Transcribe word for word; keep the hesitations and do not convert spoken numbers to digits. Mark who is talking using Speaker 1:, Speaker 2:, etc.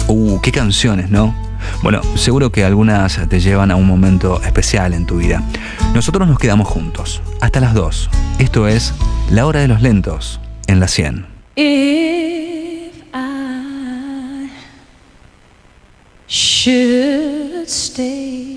Speaker 1: Uh, qué canciones, ¿no? Bueno, seguro que algunas te llevan a un momento especial en tu vida. Nosotros nos quedamos juntos, hasta las dos. Esto es La Hora de los Lentos, en la cien.
Speaker 2: If I should stay,